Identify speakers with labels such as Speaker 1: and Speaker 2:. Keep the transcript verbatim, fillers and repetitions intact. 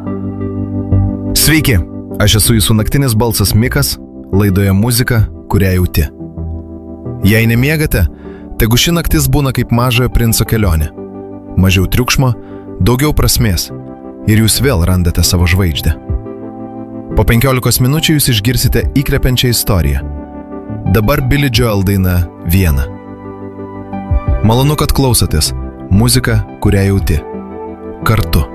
Speaker 1: Sveiki, aš esu jūsų naktinis balsas Mikas, laidoje muzika, kurią jauti. Jei nemiegate, tegu ši naktis būna kaip mažojo princo kelionė. Mažiau triukšmo, daugiau prasmės ir jūs vėl randate savo žvaigždę. Po penkiolikos minučių jūs išgirsite įkvepiančią istoriją. Dabar Billy Joel daina Viena. Malonu, kad klausotės. Muzika, kurią jauti. Kartu.